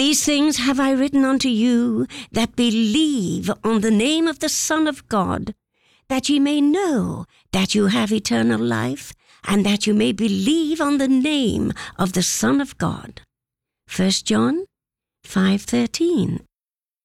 These things have I written unto you that believe on the name of the Son of God, that ye may know that you have eternal life, and that you may believe on the name of the Son of God. 1 John 5:13.